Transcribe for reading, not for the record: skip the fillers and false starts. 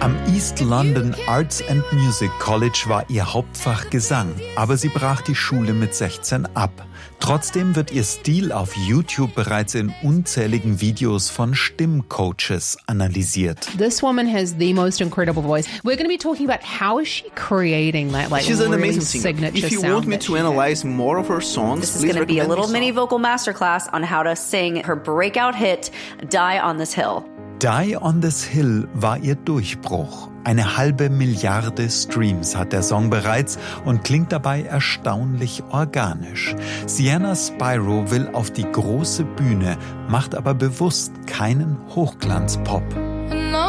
Am East London Arts and Music College war ihr Hauptfach Gesang, aber sie brach die Schule mit 16 ab. Trotzdem wird ihr Stil auf YouTube bereits in unzähligen Videos von Stimmcoaches analysiert. This woman has the most incredible voice. We're going to be talking about how is she creating that She's an really amazing singer. signature If you sound want me that to she analyze more of her songs, This is please going to be a recommend little me mini songs. vocal masterclass on how to sing her breakout hit, Die on This Hill. Die on this Hill war ihr Durchbruch. 1/2 Milliarde Streams hat der Song bereits und klingt dabei erstaunlich organisch. Sienna Spyro will auf die große Bühne, macht aber bewusst keinen Hochglanzpop.